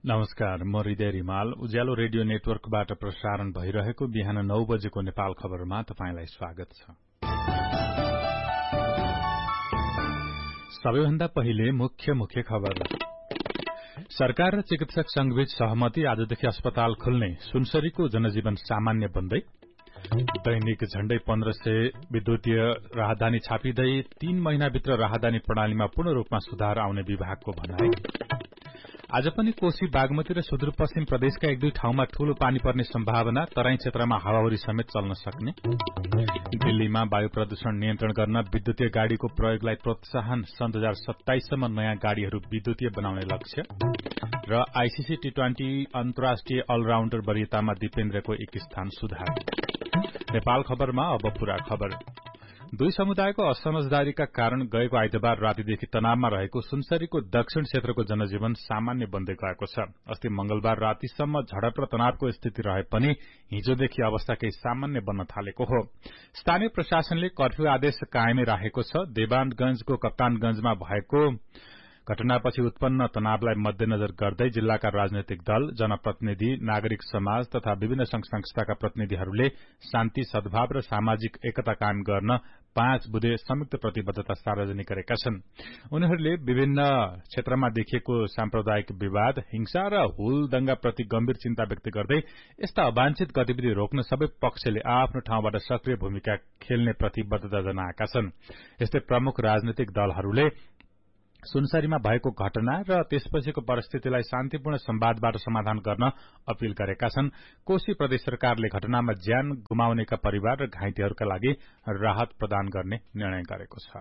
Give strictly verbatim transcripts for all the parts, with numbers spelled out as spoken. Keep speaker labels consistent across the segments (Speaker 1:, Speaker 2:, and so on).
Speaker 1: नमस्कार, म हृदय रिमाल। उज्यालो रेडियो नेटवर्कबाट प्रसारण भइरहेको बिहान नौ बजेको नेपाल खबरमा तपाईंलाई स्वागत छ। सबैभन्दा पहिले मुख्य मुख्य खबर। सरकार र चिकित्सक संघबीच सहमति, आजदेखि अस्पताल खुल्ने। सुनसरीको जनजीवन सामान्य बन्दै। दैनिक झण्डै पन्ध्र सय विद्युतीय राहदानी छापिँदै तीन महिनाभित्र राहदानी प्रणालीमा पूर्ण रूपमा सुधार आउने विभागको भनाई। आज पनि कोशी, बागमती र सुदूरपश्चिम प्रदेशका एक दुई ठाउँमा ठूलो पानी पर्ने सम्भावना, तराई क्षेत्रमा हावाहुरी समेत चल्न सक्ने। दिल्लीमा वायु प्रदूषण नियन्त्रण गर्न विद्युतीय गाड़ीको प्रयोगलाई प्रोत्साहन, सन् दुई हजार सत्ताइससम्म नयाँ गाड़ीहरू विद्युतीय बनाउने लक्ष्य। र आईसीसी टी ट्वेन्टी अन्तर्राष्ट्रिय अलराउण्डर वरियतामा दिपेन्द्रको एक स्थान सुधार। नेपाल खबरमा अब पूरा खबर। दुई समुदायको असमझदारीका कारण गएको आइतबार रातिदेखि तनावमा रहेको सुनसरीको दक्षिण क्षेत्रको जनजीवन सामान्य बन्दै गएको छ। अस्ति मंगलबार रातिसम्म झडप र तनावको स्थिति रहे पनि हिजोदेखि अवस्था केही सामान्य बन्न थालेको हो। स्थानीय प्रशासनले कर्फ्यू आदेश कायमै राखेको छ। देवानगंजको कप्तानगंजमा भएको घटनापछि उत्पन्न तनावलाई मध्यनजर गर्दै जिल्लाका राजनैतिक दल, जनप्रतिनिधि, नागरिक समाज तथा विभिन्न संघ संस्थाका प्रतिनिधिहरूले शान्ति, सद्भाव र सामाजिक एकता कायम गर्न पाँच बुधे संयुक्त प्रतिबद्धता सार्वजनिक गरेका छन्। उनीहरूले विभिन्न क्षेत्रमा देखिएको साम्प्रदायिक विवाद, हिंसा र हुलदंगाप्रति गम्भीर चिन्ता व्यक्त गर्दै यस्ता अवांछित गतिविधि रोक्न सबै पक्षले आफ्नो ठाउँबाट सक्रिय भूमिका खेल्ने प्रतिबद्धता जनाएका छन्। यस्तै प्रमुख राजनैतिक दलहरूले सुनसरीमा भएको घटना र त्यसपछिको परिस्थितिलाई शान्तिपूर्ण संवादबाट समाधान गर्न अपील गरेका छन्। कोशी प्रदेश सरकारले घटनामा ज्यान गुमाउनेका परिवार र घाइतेहरूका लागि राहत प्रदान गर्ने निर्णय गरेको छ।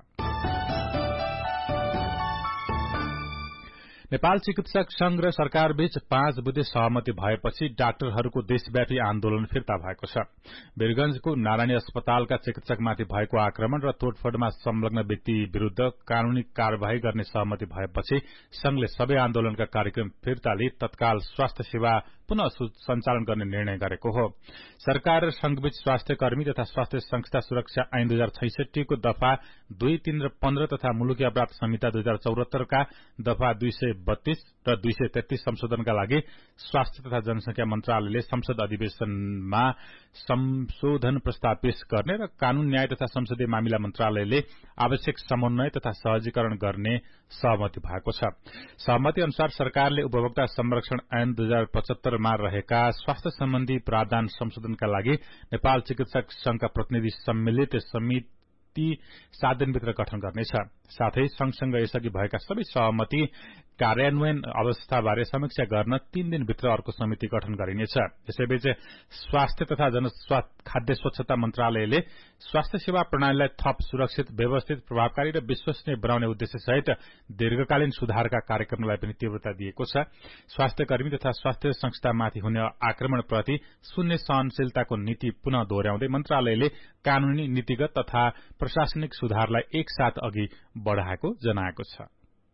Speaker 1: नेपाल चिकित्सक संघ र सरकारबीच पाँच बुधे सहमति भएपछि डाक्टरहरूको देशव्यापी आन्दोलन फिर्ता भएको छ। वीरगंजको नारायणी अस्पतालका चिकित्सकमाथि भएको आक्रमण र तोडफोडमा संलग्न व्यक्ति विरूद्ध कानूनी कार्यवाही गर्ने सहमति भएपछि संघले सबै आन्दोलनका कार्यक्रम फिर्ता लिई तत्काल स्वास्थ्य सेवा पुनः सञ्चालन गर्ने निर्णय गरेको हो। सरकार र संघबीच स्वास्थ्य कर्मी तथा स्वास्थ्य संस्था सुरक्षा ऐन दुई हजार छैसठी को दफा दुई, तीन र पन्ध्र तथा मुलुकी अपराध संहिता दुई हजार चौरात्तरका दफा दुई सय बत्तीस र दुई सय तेत्तीस संशोधनका लागि स्वास्थ्य तथा जनसंख्या मन्त्रालयले संसद अधिवेशनमा संशोधन प्रस्ताव पेश गर्ने र कानून, न्याय तथा संसदीय मामिला मन्त्रालयले आवश्यक समन्वय तथा सहजीकरण गर्ने सहमति भएको छ। सहमति अनुसार सरकारले उपभोक्ता संरक्षण ऐन दुई हजार पचहत्तरमा रहेका स्वास्थ्य सम्बन्धी प्रावधान संशोधनका लागि नेपाल चिकित्सक संघका प्रतिनिधि सम्मिलित समिति सात दिनभित्र गठन गर्नेछ। साथै सँगसँगै यसअघि भएका सबै सहमति कार्यान्वयन अवस्थाबारे समीक्षा गर्न तीन दिनभित्र अर्को समिति गठन गरिनेछ। यसैबीच स्वास्थ्य तथा जन खाद्य स्वच्छता मन्त्रालयले स्वास्थ्य सेवा प्रणालीलाई थप सुरक्षित, व्यवस्थित, प्रभावकारी र विश्वसनीय बनाउने उद्देश्यसहित दीर्घकालीन सुधारका कार्यक्रमलाई पनि तीव्रता दिएको छ। स्वास्थ्य कर्मी तथा स्वास्थ्य संस्थामाथि हुने आक्रमणप्रति शून्य सहनशीलताको नीति पुनः दोहोर्याउँदै मन्त्रालयले कानूनी, नीतिगत तथा प्रशासनिक सुधारलाई एकसाथ अघि बढ़ाएको जनाएको छ।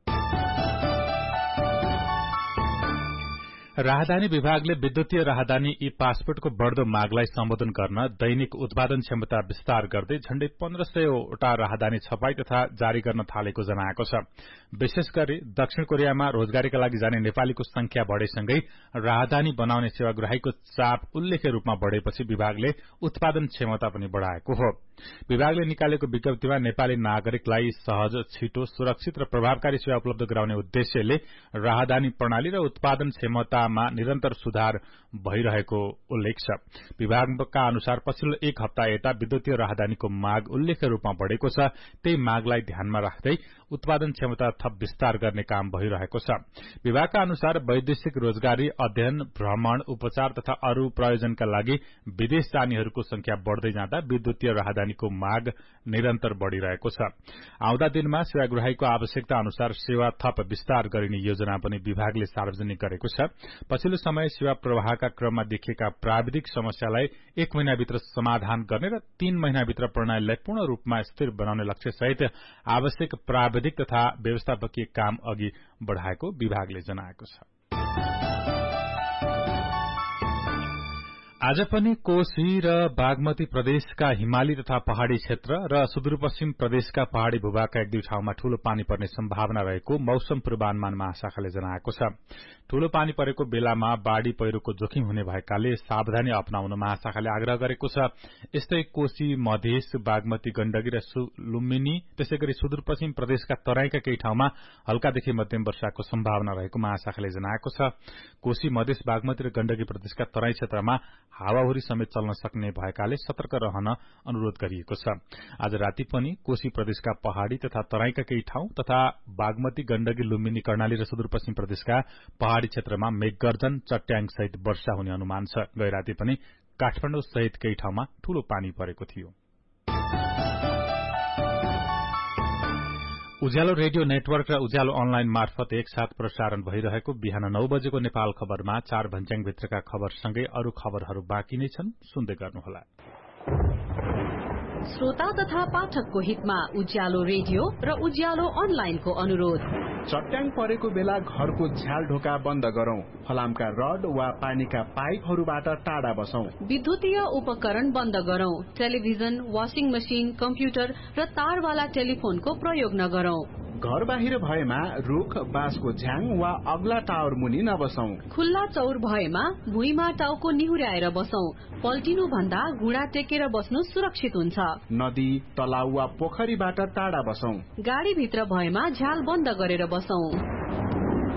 Speaker 1: राहदानी विभागले विद्युतीय राहदानी ई पासपोर्टको बढ़दो मागलाई सम्बोधन गर्न दैनिक उत्पादन क्षमता विस्तार गर्दै झण्डै पन्ध्र सयवटा राहदानी छपाई तथा जारी गर्न थालेको जनाएको छ। विशेष गरी दक्षिण कोरियामा रोजगारीका लागि जाने नेपालीको संख्या बढ़ेसँगै राहदानी बनाउने सेवाग्राहीको चाप उल्लेख्य रूपमा बढ़ेपछि विभागले उत्पादन क्षमता पनि बढ़ाएको हो। विभागले निकालेको विज्ञप्तिमा नेपाली नागरिकलाई सहज, छिटो, सुरक्षित र प्रभावकारी सेवा उपलब्ध गराउने उद्देश्यले राहदानी प्रणाली र उत्पादन क्षमतामा निरन्तर सुधार भइरहेको उल्लेख छ। विभागका अनुसार पछिल्लो एक हप्ता यता विद्युतीय राहदानीको माग उल्लेख्य रूपमा बढ़ेको छ। त्यही मागलाई ध्यानमा राख्दै उत्पादन क्षमता थप विस्तार गर्ने काम भइरहेको छ। विभागका अनुसार वैदेशिक रोजगारी, अध्ययन, भ्रमण, उपचार तथा अरू प्रयोजनका लागि विदेश जानेहरूको संख्या बढ़दै जाँदा विद्युतीय राहदानीको माग निरन्तर बढ़िरहेको छ। आउँदा दिनमा सेवाग्राहीको आवश्यकता अनुसार सेवा थप विस्तार गरिने योजना पनि विभागले सार्वजनिक गरेको छ। पछिल्लो समय सेवा प्रवाहका क्रममा देखिएका प्राविधिक समस्यालाई एक महिनाभित्र समाधान गर्ने र तीन महिनाभित्र प्रणालीलाई पूर्ण रूपमा स्थिर बनाउने लक्ष्यसहित आवश्यक प्राविधिक तथा व्यवस्थापकीय काम अघि बढ़ाएको विभागले जनाएको छ। आज पनि कोशी र बागमती प्रदेशका हिमाली तथा पहाड़ी क्षेत्र र सुदूरपश्चिम प्रदेशका पहाड़ी भूभागका एक दुई ठाउँमा ठूलो पानी पर्ने सम्भावना रहेको मौसम पूर्वानुमान महाशाखाले जनाएको छ। ठूलो पानी परेको बेलामा बाढ़ी पहिरोको जोखिम हुने भएकाले सावधानी अपनाउन महाशाखाले आग्रह गरेको छ। यस्तै कोशी, मधेस, बागमती, गण्डकी र लुम्बिनी त्यसैगरी सुदूरपश्चिम प्रदेशका तराईका केही ठाउँमा हल्कादेखि मध्यम वर्षाको सम्भावना रहेको महाशाखाले जनाएको छ। कोशी, मधेस, बागमती र गण्डकी प्रदेशका तराई क्षेत्रमा हावाहुरी समेत चल्न सक्ने भएकाले सतर्क रहन अनुरोध गरिएको छ। आज राति पनि कोशी प्रदेशका पहाड़ी तथा तराईका केही ठाउँ तथा बागमती, गण्डकी, लुम्बिनी, कर्णाली र सुदूरपश्चिम प्रदेशका पहाड़ी क्षेत्रमा मेघगर्जन, चट्याङ सहित वर्षा हुने अनुमान छ। गै राति पनि काठमाडौँ सहित केही ठाउँमा ठूलो पानी परेको थियो। उज्यालो रेडियो नेटवर्क र उज्यालो अनलाइन मार्फत एकसाथ प्रसारण भइरहेको बिहान नौ बजेको नेपाल खबरमा चार भन्ज्याङभित्रका खबरसँगै अरू खबरहरू बाँकी नै छन्, सुन्दै गर्नुहोला।
Speaker 2: श्रोता तथा पाठकको हितमा उज्यालो रेडियो र उज्यालो अनलाइनको अनुरोध।
Speaker 3: चट्याङ परेको बेला घरको झ्याल ढोका बन्द गरौं। फलामका रड वा पानीका पाइपहरूबाट टाढा बसौं।
Speaker 2: विद्युतीय उपकरण बन्द गरौं। टेलिभिजन, वाशिङ मशिन, कम्प्युटर र तारवाला टेलिफोनको प्रयोग नगरौं।
Speaker 3: घर बाहिर भएमा रुख, बाँसको झ्याङ वा अग्ला टावर मुनि नबसौं।
Speaker 2: खुल्ला चौर भएमा भुइँमा टाउको निहुर्याएर बसौं। पल्टिनु भन्दा घुँडा टेकेर बस्नु सुरक्षित हुन्छ।
Speaker 3: नदी, तलाउ वा पोखरीबाट टाढा बसौं।
Speaker 2: गाडी भित्र भएमा झ्याल बन्द गरेर बसौं।